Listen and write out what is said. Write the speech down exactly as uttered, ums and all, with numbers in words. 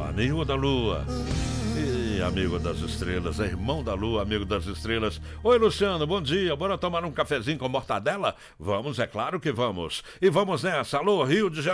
Ninho da Lua. E amigo das estrelas, é irmão da Lua, amigo das estrelas. Oi, Luciano, bom dia. Bora tomar um cafezinho com mortadela? Vamos, é claro que vamos. E vamos nessa. Alô, Rio de Janeiro.